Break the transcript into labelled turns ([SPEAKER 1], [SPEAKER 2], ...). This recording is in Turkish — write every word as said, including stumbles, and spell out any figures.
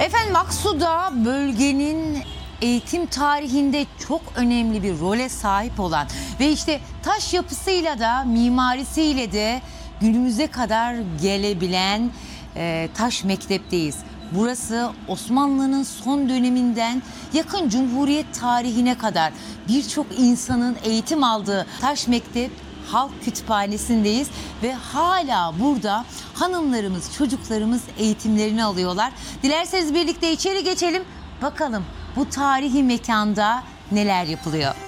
[SPEAKER 1] Efendim Aksu'da bölgenin eğitim tarihinde çok önemli bir role sahip olan ve işte taş yapısıyla da mimarisiyle de günümüze kadar gelebilen e, taş mektepteyiz. Burası Osmanlı'nın son döneminden yakın Cumhuriyet tarihine kadar birçok insanın eğitim aldığı taş mektep halk kütüphanesindeyiz ve hala burada hanımlarımız, çocuklarımız eğitimlerini alıyorlar. Dilerseniz birlikte içeri geçelim, bakalım bu tarihi mekanda neler yapılıyor.